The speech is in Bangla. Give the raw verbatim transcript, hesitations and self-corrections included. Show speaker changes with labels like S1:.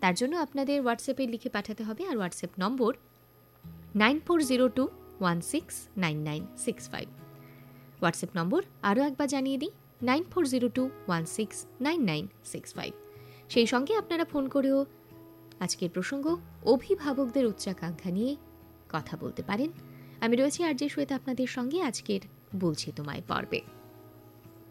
S1: তার জন্য আপনাদের হোয়াটসঅ্যাপে লিখে পাঠাতে হবে, আর হোয়াটসঅ্যাপ নম্বর nine four zero two one six nine nine six five. WhatsApp নম্বর আরও একবার জানিয়ে দিই, nine four zero two one six nine nine six five. সেই সঙ্গে আপনারা ফোন করেও আজকের প্রসঙ্গ অভিভাবকদের উচ্চাকাঙ্ক্ষা নিয়ে কথা বলতে পারেন। আমি রয়েছি আরজে শ্বেতা আপনাদের সঙ্গে আজকের বলছি তোমায় পর্বে।